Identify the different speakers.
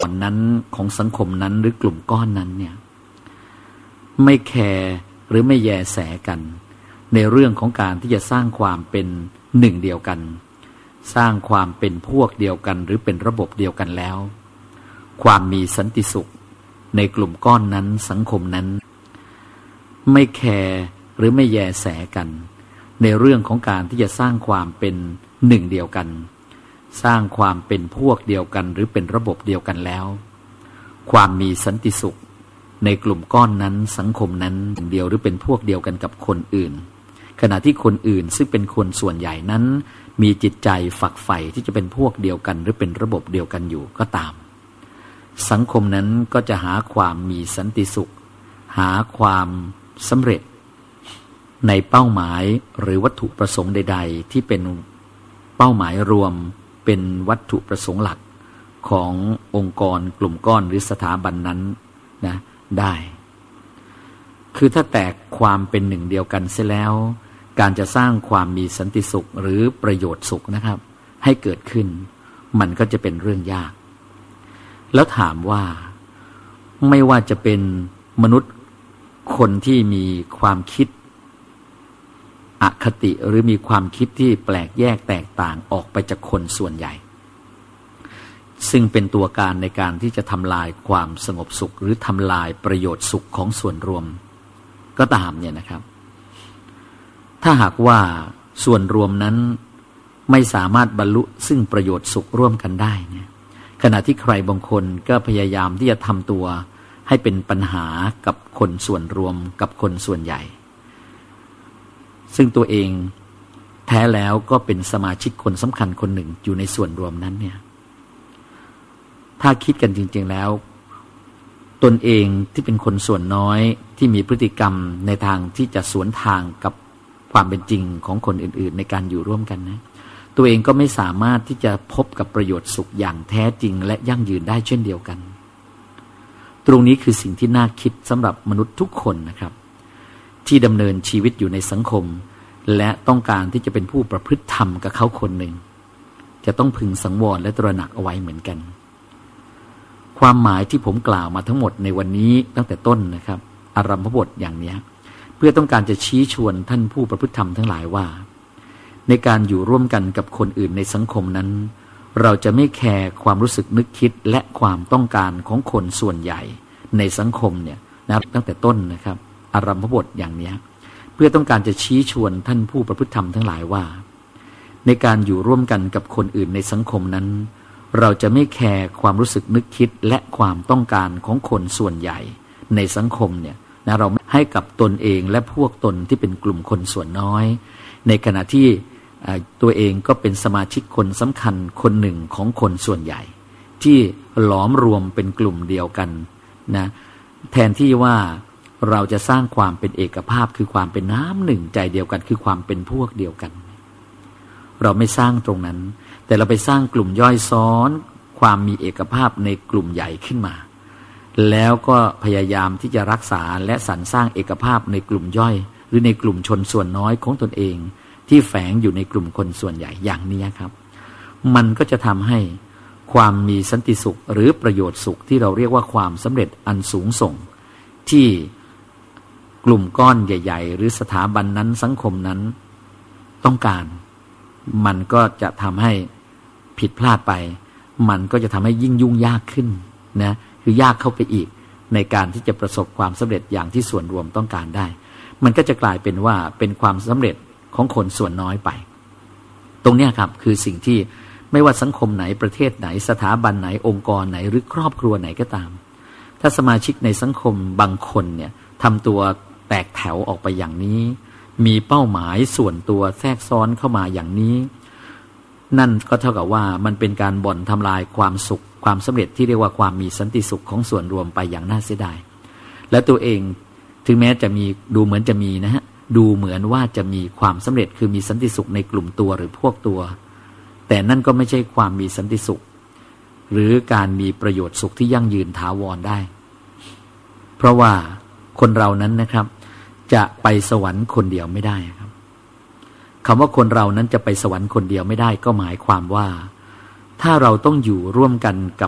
Speaker 1: นั้นของสังคมนั้นหรือกลุ่มก้อนนั้นเนี่ยไม่แคร์หรือไม่แยแสกันในเรื่องของการที่จะสร้างความเป็นหนึ่งเดียวกันสร้างความเป็นพวกเดียวกันหรือเป็นระบบเดียวกันแล้วความมีสันติสุขในกลุ่มก้อนนั้นสังคมนั้นไม่แคร์หรือไม่แยแสกันในเรื่องของการที่จะสร้างความเป็นหนึ่งเดียวกันสร้างความเป็นพวกเดียวกันหรือเป็นระบบเดียวกันแล้วความมีสันติสุขในกลุ่มก้อนนั้นสังคมนั้นเดียวหรือเป็นพวกเดียวกันกับคนอื่นขณะที่คนอื่นซึ่งเป็นคนส่วนใหญ่นั้นมีจิตใจฝักใฝ่ที่จะเป็นพวกเดียวกันหรือเป็นระบบเดียวกันอยู่ก็ตามสังคมนั้นก็จะหาความมีสันติสุขหาความสำเร็จในเป้าหมายหรือวัตถุประสงค์ใดๆที่เป็นเป้าหมายรวมเป็นวัตถุประสงค์หลักขององค์กรกลุ่มก้อนหรือสถาบันนั้นนะได้คือถ้าแตกความเป็นหนึ่งเดียวกันเสียแล้วการจะสร้างความมีสันติสุขหรือประโยชน์สุขนะครับให้เกิดขึ้นมันก็จะเป็นเรื่องยากแล้วถามว่าไม่ว่าจะเป็นมนุษย์คนที่มีความคิดอคติหรือมีความคิดที่แปลกแยกแตกต่างออกไปจากคนส่วนใหญ่ซึ่งเป็นตัวการในการที่จะทำลายความสงบสุขหรือทำลายประโยชน์สุขของส่วนรวมก็ตามเนี่ยนะครับถ้าหากว่าส่วนรวมนั้นไม่สามารถบรรลุซึ่งประโยชน์สุขร่วมกันได้เนี่ยขณะที่ใครบางคนก็พยายามที่จะทำตัวให้เป็นปัญหากับคนส่วนรวมกับคนส่วนใหญ่ซึ่งตัวเองแท้แล้วก็เป็นสมาชิกคนสำคัญคนหนึ่งอยู่ในส่วนรวมนั้นเนี่ยถ้าคิดกันจริงๆแล้วตนเองที่เป็นคนส่วนน้อยที่มีพฤติกรรมในทางที่จะสวนทางกับความเป็นจริงของคนอื่นๆในการอยู่ร่วมกันนะตัวเองก็ไม่สามารถที่จะพบกับประโยชน์สุขอย่างแท้จริงและยั่งยืนได้เช่นเดียวกันตรงนี้คือสิ่งที่น่าคิดสำหรับมนุษย์ทุกคนนะครับที่ดำเนินชีวิตอยู่ในสังคมและต้องการที่จะเป็นผู้ประพฤติธรรมกับเขาคนหนึ่งจะต้องพึงสังวรและตระหนักเอาไว้เหมือนกันความหมายที่ผมกล่าวมาทั้งหมดในวันนี้ตั้งแต่ต้นนะครับอารัมภบทอย่างนี้เพื่อต้องการจะชี้ชวนท่านผู้ประพฤติธรรมทั้งหลายว่าในการอยู่ร่วมกันกับคนอื่นในสังคมนั้นเราจะไม่แคร์ความรู้สึกนึกคิดและความต้องการของคนส่วนใหญ่ในสังคมเนี่ยนะตั้งแต่ต้นนะครับอารัมภบทอย่างนี้เพื่อต้องการจะชี้ชวนท่านผู้ประพฤติธรรมทั้งหลายว่าในการอยู่ร่วมกันกับคนอื่นในสังคมนั้นเราจะไม่แคร์ความรู้สึกนึกคิดและความต้องการของคนส่วนใหญ่ในสังคมเนี่ยนะเราให้กับตนเองและพวกตนที่เป็นกลุ่มคนส่วนน้อยในขณะที่ตัวเองก็เป็นสมาชิกคนสำคัญคนหนึ่งของคนส่วนใหญ่ที่หลอมรวมเป็นกลุ่มเดียวกันนะแทนที่ว่าเราจะสร้างความเป็นเอกภาพคือความเป็นน้ำหนึ่งใจเดียวกันคือความเป็นพวกเดียวกันเราไม่สร้างตรงนั้นแต่เราไปสร้างกลุ่มย่อยซ้อนความมีเอกภาพในกลุ่มใหญ่ขึ้นมาแล้วก็พยายามที่จะรักษาและสรรสร้างเอกภาพในกลุ่มย่อยหรือในกลุ่มชนส่วนน้อยของตนเองที่แฝงอยู่ในกลุ่มคนส่วนใหญ่อย่างนี้ครับมันก็จะทำให้ความมีสันติสุขหรือประโยชน์สุขที่เราเรียกว่าความสำเร็จอันสูงส่งที่กลุ่มก้อนใหญ่ๆหรือสถาบันนั้นสังคมนั้นต้องการมันก็จะทำให้ผิดพลาดไปมันก็จะทำให้ยิ่งยุ่งยากขึ้นนะคือยากเข้าไปอีกในการที่จะประสบความสำเร็จอย่างที่ส่วนรวมต้องการได้มันก็จะกลายเป็นว่าเป็นความสำเร็จของคนส่วนน้อยไปตรงนี้ครับคือสิ่งที่ไม่ว่าสังคมไหนประเทศไหนสถาบันไหนองค์กรไหนหรือครอบครัวไหนก็ตามถ้าสมาชิกในสังคมบางคนเนี่ยทำตัวแตกแถวออกไปอย่างนี้มีเป้าหมายส่วนตัวแทรกซ้อนเข้ามาอย่างนี้นั่นก็เท่ากับว่ามันเป็นการบ่อนทำลายความสุขความสำเร็จที่เรียกว่าความมีสันติสุขของส่วนรวมไปอย่างน่าเสียดายและตัวเองถึงแม้จะมีดูเหมือนจะมีนะฮะดูเหมือนว่าจะมีความสำเร็จคือมีสันติสุขในกลุ่มตัวหรือพวกตัวแต่นั่นก็ไม่ใช่ความมีสันติสุขหรือการมีประโยชน์สุขที่ยั่งยืนถาวรได้เพราะว่าคนเรานั้นนะครับจะไปสวรรค์คนเดียวไม่ได้ครับคำว่าคนเรานั้นจะไปสวรรค์คนเดียวไม่ได้ก็หมายความว่าถ้าเราต้องอยู่ร่วมกันกับ